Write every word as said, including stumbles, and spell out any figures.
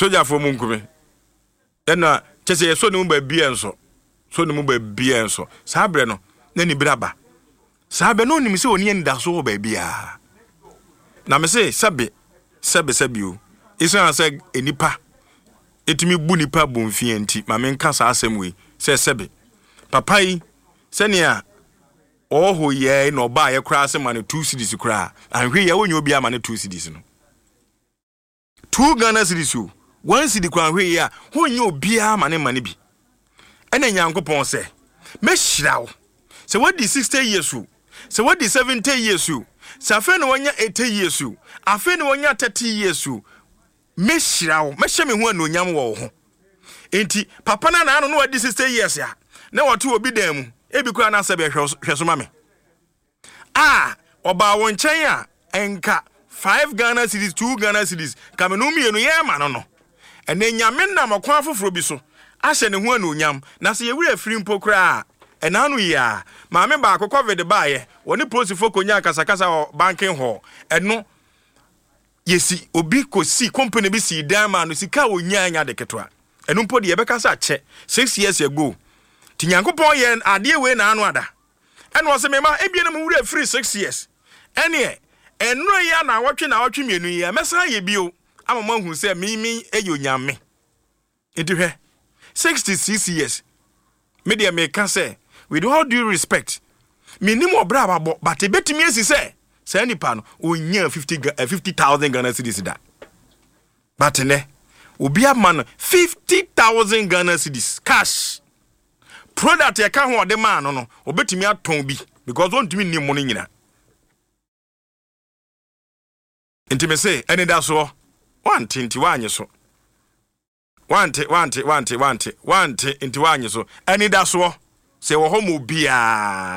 soja for munkume ena chese so ne mu ba bia enso so ne mu ba bia enso saa bre no na ni braba saa be no nim se oni nda so ba bia na me se sebe sebe sebe o isa se enipa etimi bu nipa bu mfie nti ma me nka saa asem we se sebe papa yi se ne a oho ye no ba ye kra se ma ne two cedis kra anhwe ye wonyo obi ama ne two cedis no two Ghana cedis o one cedi kra anhwe ye a wonyo obi ama ne ma ne bi ena nyankopon se me hyirawo se wadi sixty years o se wadi seventy years o se afa ne wonya eighty years o afa ne wonya thirty years o me hyirawo me hye me ho anonyam wo ho enti papa na na no wadi sixty years ya na wato obi dan mu ebi kura na sebe hweso ma me ah oba won chen a enka five Ghana cedis two Ghana cedis kamenu mienu ye ma no no ene nyame na makwa foforo bi so ahye ne ho anonyam na se ye wura afiri mpo kura ena anu ya ma me ba akokọ vede ba ye woni prosifo konya kasakasa o banking hall eno yesi obi ko si company bi si dan ma no sika onya anya de ketwa eno mpo de ye beka sa che six years ago ti nyankopon ye ade we na anu ada eno wo se me ma ebie na mu wura free six years ene eno ya na wotwe na wotwe mienu ya mesa ye bio amama hu se mimi eyo nyame edihwe sixty-six years me de me ka say with all due respect minimum obra babo but ebetimi esi say say nipa no onya fifty thousand Ghana cedis da but ne obi amano fifty thousand Ghana cedis cash product ya ka ho de man no no obetimi aton bi because ontimi ni mo no nyina intime say any da so one tinti wanye so wante wante wante wante wante inti wanye so any da so se wo ho mo bia